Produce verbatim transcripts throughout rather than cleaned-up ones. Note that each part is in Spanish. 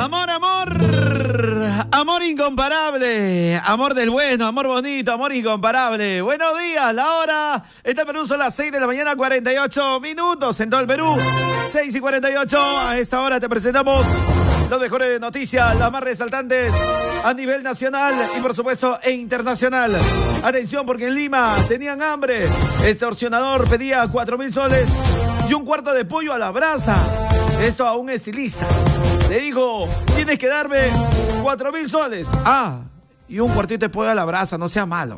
Amor, amor, amor incomparable, amor del bueno, amor bonito, amor incomparable. Buenos días, la hora está en Perú, son las seis de la mañana, cuarenta y ocho minutos en todo el Perú, seis y cuarenta y ocho. A esta hora te presentamos las mejores noticias, las más resaltantes a nivel nacional y por supuesto e internacional. Atención, porque en Lima tenían hambre. Extorsionador pedía cuatro mil soles y un cuarto de pollo a la brasa. Esto a un estilista. Le dijo, tienes que darme cuatro mil soles. Ah, y un cuartito de pollo a la brasa, no sea malo.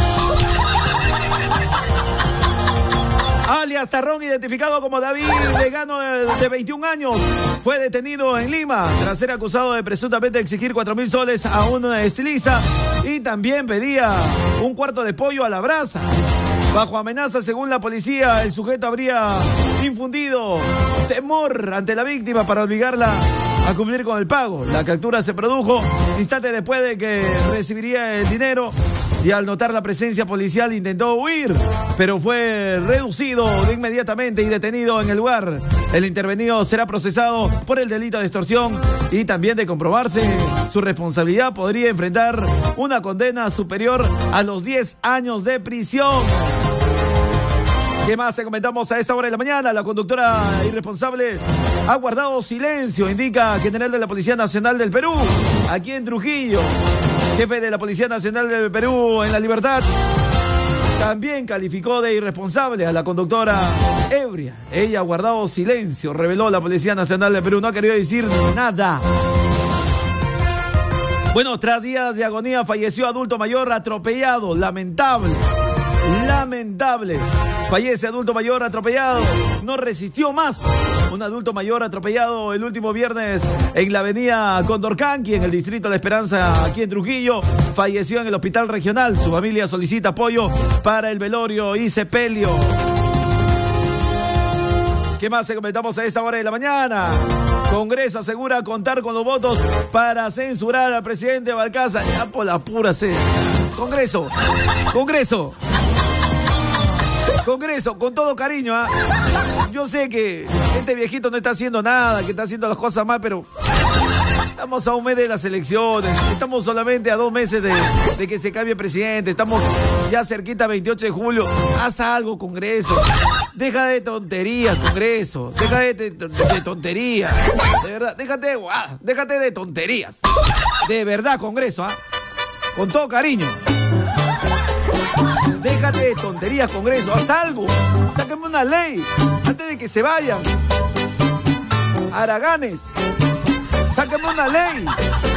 Alias Tarrón, identificado como David Vegano, de, de veintiún años, fue detenido en Lima tras ser acusado de presuntamente exigir cuatro mil soles a un estilista y también pedía un cuarto de pollo a la brasa. Bajo amenaza, según la policía, el sujeto habría infundido temor ante la víctima para obligarla a cumplir con el pago. La captura se produjo instantes después de que recibiría el dinero y al notar la presencia policial intentó huir, pero fue reducido de inmediatamente y detenido en el lugar. El intervenido será procesado por el delito de extorsión y también, de comprobarse su responsabilidad, podría enfrentar una condena superior a los diez años de prisión. ¿Qué más te comentamos a esta hora de la mañana? La conductora irresponsable ha guardado silencio, indica general de la Policía Nacional del Perú, aquí en Trujillo. Jefe de la Policía Nacional del Perú en La Libertad también calificó de irresponsable a la conductora ebria. Ella ha guardado silencio, reveló la Policía Nacional del Perú, no ha querido decir nada. Bueno, tras días de agonía falleció adulto mayor atropellado, lamentable, lamentable. Fallece adulto mayor atropellado, no resistió más. Un adulto mayor atropellado el último viernes en la avenida Condorcanqui, en el distrito de La Esperanza, aquí en Trujillo. Falleció en el hospital regional. Su familia solicita apoyo para el velorio y sepelio. ¿Qué más comentamos a esta hora de la mañana? Congreso asegura contar con los votos para censurar al presidente Balcázar. Ya por la pura sed. Congreso, Congreso. Congreso, con todo cariño, ¿ah? Yo sé que este viejito no está haciendo nada, que está haciendo las cosas mal, pero estamos a un mes de las elecciones, estamos solamente a dos meses de, de que se cambie presidente, estamos ya cerquita veintiocho de julio. Haz algo, Congreso. Deja de tonterías, Congreso. Deja de, de, de, de tonterías. De verdad, déjate, ah, déjate de tonterías. De verdad, Congreso, ¿ah? Con todo cariño. Déjate de tonterías, Congreso. Haz algo. Sáquenme una ley antes de que se vayan. Haraganes. Sáquenme una ley.